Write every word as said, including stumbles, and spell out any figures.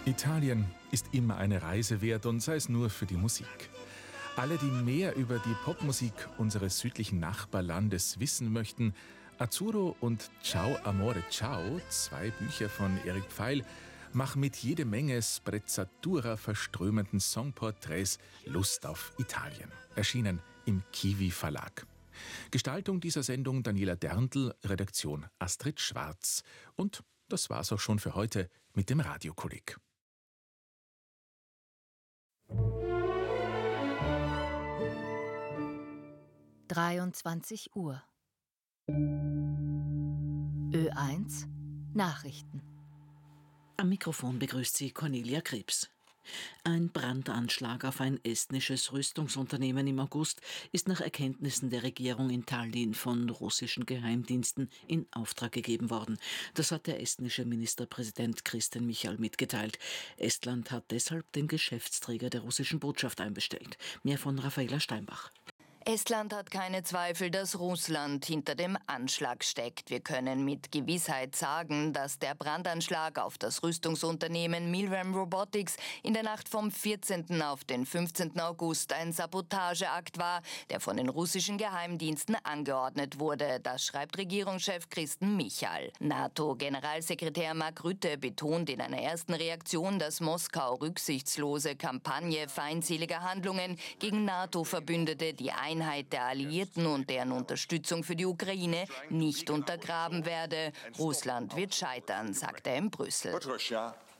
Italien ist immer eine Reise wert und sei es nur für die Musik. Alle, die mehr über die Popmusik unseres südlichen Nachbarlandes wissen möchten, Azzurro und Ciao Amore Ciao, zwei Bücher von Eric Pfeil, machen mit jede Menge Sprezzatura verströmenden Songporträts Lust auf Italien. Erschienen im Kiwi Verlag. Gestaltung dieser Sendung Daniela Derntl, Redaktion Astrid Schwarz. Und das war's auch schon für heute mit dem Radiokolleg. dreiundzwanzig Uhr. Ö eins Nachrichten. Am Mikrofon begrüßt sie Cornelia Krebs. Ein Brandanschlag auf ein estnisches Rüstungsunternehmen im August ist nach Erkenntnissen der Regierung in Tallinn von russischen Geheimdiensten in Auftrag gegeben worden. Das hat der estnische Ministerpräsident Kristen Michal mitgeteilt. Estland hat deshalb den Geschäftsträger der russischen Botschaft einbestellt. Mehr von Raffaela Steinbach. Estland hat keine Zweifel, dass Russland hinter dem Anschlag steckt. Wir können mit Gewissheit sagen, dass der Brandanschlag auf das Rüstungsunternehmen Milrem Robotics in der Nacht vom vierzehnten auf den fünfzehnten August ein Sabotageakt war, der von den russischen Geheimdiensten angeordnet wurde. Das schreibt Regierungschef Kristen Michal. NATO-Generalsekretär Mark Rutte betont in einer ersten Reaktion, dass Moskau rücksichtslose Kampagne feindseliger Handlungen gegen NATO-Verbündete die Einheit der Alliierten und deren Unterstützung für die Ukraine nicht untergraben werde. Russland wird scheitern, sagt er in Brüssel.